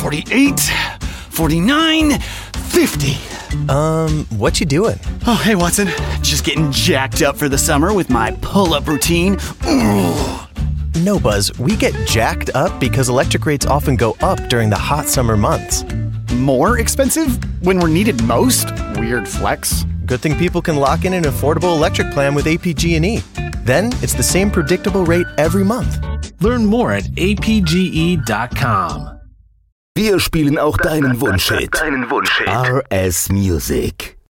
48, 49, 50. What you doing? Oh, hey, Watson. Just getting jacked up for the summer with my pull-up routine. Ooh. No, Buzz, we get jacked up because electric rates often go up during the hot summer months. More expensive when we're needed most? Weird flex. Good thing people can lock in an affordable electric plan with APG&E. Then it's the same predictable rate every month. Learn more at apge.com. Wir spielen auch deinen Wunschhit. RS Music.